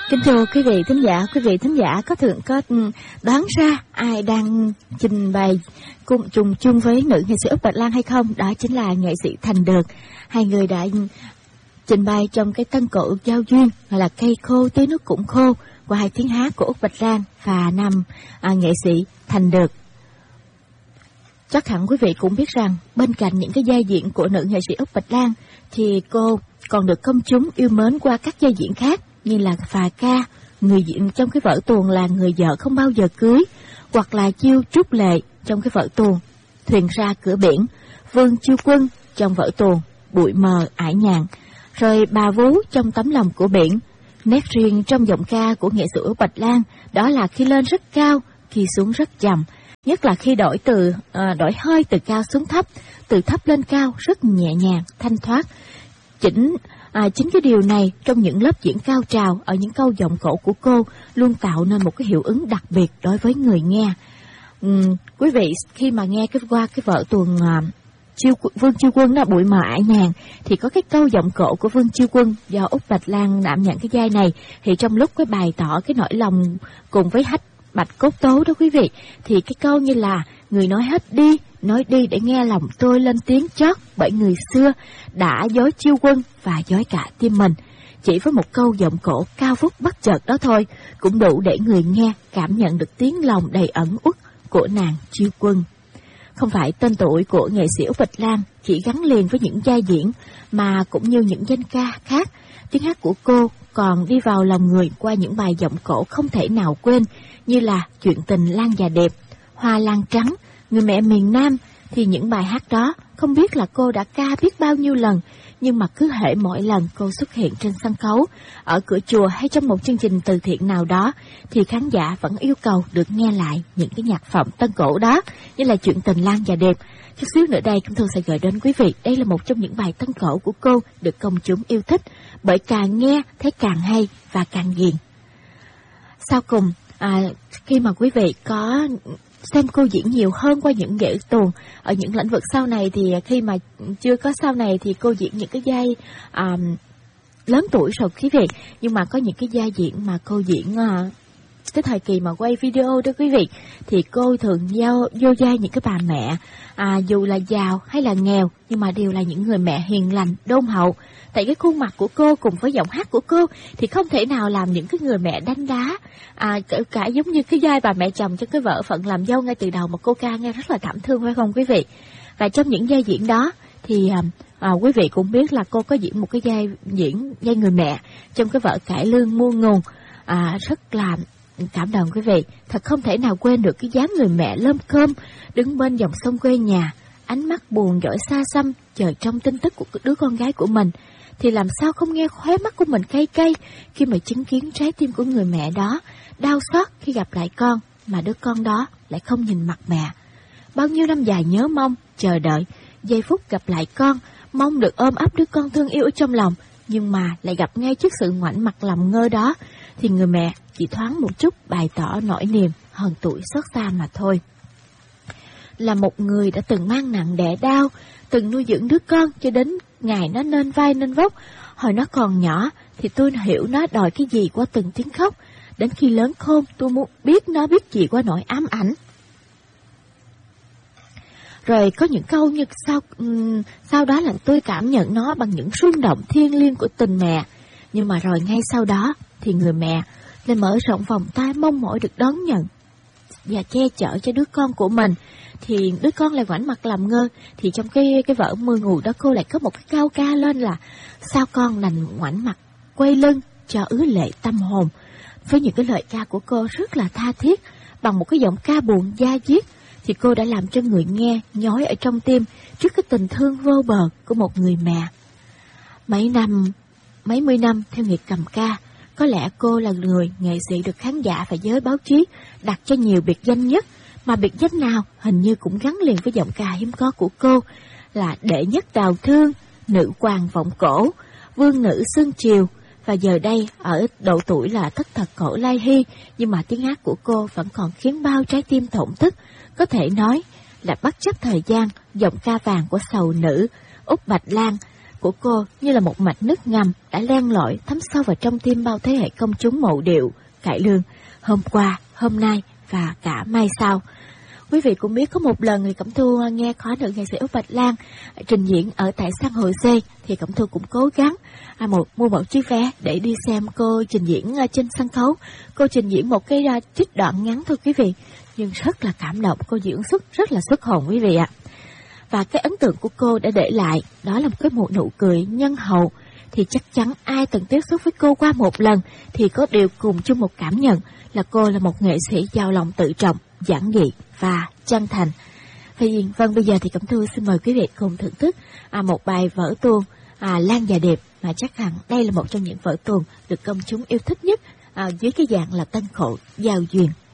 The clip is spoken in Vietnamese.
Kính thưa quý vị thính giả có đoán ra ai đang trình bày cùng chung với nữ nghệ sĩ Úc Bạch Lan hay không? Đó chính là nghệ sĩ Thành Được. Hai người đã trình bày trong cái tân cổ giao duyên gọi là Cây khô tưới nước cũng khô qua hai tiếng hát của Úc Bạch Lan và nghệ sĩ Thành Được. Chắc hẳn quý vị cũng biết rằng bên cạnh những cái vai diễn của nữ nghệ sĩ Úc Bạch Lan thì cô còn được công chúng yêu mến qua các vai diễn khác như là Phà Ca, người diễn trong cái vở tuồng là Người vợ không bao giờ cưới, hoặc là Chiêu Trúc Lệ trong cái vở tuồng Thuyền ra cửa biển, Vương Chiêu Quân trong vở tuồng Bụi mờ ải nhàn, rồi Bà Vú trong Tấm lòng của biển. Nét riêng trong giọng ca của nghệ sĩ Úc Bạch Lan đó là khi lên rất cao, khi xuống rất trầm, nhất là khi đổi hơi từ cao xuống thấp, từ thấp lên cao rất nhẹ nhàng, thanh thoát. Chính cái điều này trong những lớp diễn cao trào ở những câu giọng cổ của cô luôn tạo nên một cái hiệu ứng đặc biệt đối với người nghe. Quý vị khi mà nghe qua cái vở tuồng Vương Chiêu Quân là Bụi mờ ải nhàn thì có cái câu giọng cổ của Vương Chiêu Quân do Úc Bạch Lan đảm nhận cái vai này, thì trong lúc cái bày tỏ cái nỗi lòng cùng với hách bạch cốt tố đó quý vị, thì cái câu như là người nói hết đi, nói đi để nghe lòng tôi lên tiếng chót, bởi người xưa đã dối Chiêu Quân và dối cả tim mình. Chỉ với một câu giọng cổ cao vút bất chợt đó thôi cũng đủ để người nghe cảm nhận được tiếng lòng đầy ẩn uất của nàng Chiêu Quân. Không phải tên tuổi của nghệ sĩ Úc Bạch Lan chỉ gắn liền với những vai diễn, mà cũng như những danh ca khác, tiếng hát của cô còn đi vào lòng người qua những bài giọng cổ không thể nào quên như là Chuyện tình Lan và Đẹp, Hoa lan trắng, Người mẹ miền Nam. Thì những bài hát đó không biết là cô đã ca biết bao nhiêu lần, nhưng mà cứ hễ mỗi lần cô xuất hiện trên sân khấu, ở cửa chùa hay trong một chương trình từ thiện nào đó, thì khán giả vẫn yêu cầu được nghe lại những cái nhạc phẩm tân cổ đó, như là Chuyện tình Lan và Đẹp. Chút xíu nữa đây chúng tôi sẽ gửi đến quý vị, đây là một trong những bài tân cổ của cô được công chúng yêu thích, bởi càng nghe thấy càng hay và càng ghiền. Sau cùng, khi mà quý vị có xem cô diễn nhiều hơn qua những vở tuồng ở những lĩnh vực sau này, thì khi mà chưa có sau này thì cô diễn những cái vai lớn tuổi rồi quý vị, nhưng mà có những cái vai diễn mà cô diễn cái thời kỳ mà quay video đó quý vị, thì cô thường vô vai những cái bà mẹ dù là giàu hay là nghèo, nhưng mà đều là những người mẹ hiền lành đôn hậu. Tại cái khuôn mặt của cô cùng với giọng hát của cô thì không thể nào làm những cái người mẹ đánh đá, cả giống như cái vai bà mẹ chồng trong cái vở Phận làm dâu ngay từ đầu mà cô ca nghe rất là thảm thương, phải không quý vị? Và trong những vai diễn đó thì quý vị cũng biết là cô có diễn một cái vai người mẹ trong cái vở Cải Lương Muôn Nguồn, rất là cảm động quý vị. Thật không thể nào quên được cái dáng người mẹ lơm cơm đứng bên dòng sông quê nhà, ánh mắt buồn dõi xa xăm chờ trong tin tức của đứa con gái của mình, thì làm sao không nghe khóe mắt của mình cay cay khi mà chứng kiến trái tim của người mẹ đó đau xót khi gặp lại con, mà đứa con đó lại không nhìn mặt mẹ. Bao nhiêu năm dài nhớ mong, chờ đợi giây phút gặp lại con, mong được ôm ấp đứa con thương yêu ở trong lòng, nhưng mà lại gặp ngay trước sự ngoảnh mặt làm ngơ đó, thì người mẹ chỉ thoáng một chút bày tỏ nỗi niềm hờn tủi xót xa mà thôi. Là một người đã từng mang nặng đẻ đau, từng nuôi dưỡng đứa con cho đến ngày nó nên vai nên vóc. Hồi nó còn nhỏ thì tôi hiểu nó đòi cái gì qua từng tiếng khóc, đến khi lớn khôn tôi muốn biết nó biết gì qua nỗi ám ảnh. Rồi có những câu như sau đó là tôi cảm nhận nó bằng những rung động thiêng liêng của tình mẹ. Nhưng mà rồi ngay sau đó thì người mẹ lại mở rộng vòng tay mong mỏi được đón nhận và che chở cho đứa con của mình, thì đứa con lại ngoảnh mặt làm ngơ. Thì trong cái vở Mưa Ngù đó, cô lại có một cái cao ca lên là sao con lành ngoảnh mặt quay lưng cho ứa lệ tâm hồn. Với những cái lời ca của cô rất là tha thiết, bằng một cái giọng ca buồn da diết, thì cô đã làm cho người nghe nhói ở trong tim trước cái tình thương vô bờ của một người mẹ. Mấy mươi năm theo nghiệp cầm ca, có lẽ cô là người nghệ sĩ được khán giả và giới báo chí đặt cho nhiều biệt danh nhất, mà biệt danh nào hình như cũng gắn liền với giọng ca hiếm có của cô, là đệ nhất đào thương, nữ hoàng vọng cổ, vương nữ sương chiều. Và giờ đây ở độ tuổi là thất thật cổ lai hy, nhưng mà tiếng hát của cô vẫn còn khiến bao trái tim thổn thức. Có thể nói là bất chấp thời gian, giọng ca vàng của sầu nữ Úc Bạch Lan của cô như là một mạch nước ngầm đã len lỏi thấm sâu vào trong tim bao thế hệ công chúng mậu điệu, cải lương, hôm qua, hôm nay và cả mai sau. Quý vị cũng biết có một lần thì Cẩm Thu nghe có nữ nghệ sĩ Úc Bạch Lan trình diễn ở tại San Jose, thì Cẩm Thu cũng cố gắng mua một chiếc vé để đi xem cô trình diễn trên sân khấu. Cô trình diễn một cái trích đoạn ngắn thôi quý vị, nhưng rất là cảm động, cô diễn xuất rất là xuất hồn quý vị ạ. Và cái ấn tượng của cô đã để lại đó là một cái nụ cười nhân hậu, thì chắc chắn ai từng tiếp xúc với cô qua một lần thì có đều cùng chung một cảm nhận là cô là một nghệ sĩ giàu lòng tự trọng, giản dị và chân thành. Vâng, bây giờ thì Cẩm Thu xin mời quý vị cùng thưởng thức một bài vở tuồng Lan và Điệp, mà chắc hẳn đây là một trong những vở tuồng được công chúng yêu thích nhất dưới cái dạng là tân khổ giao duyên.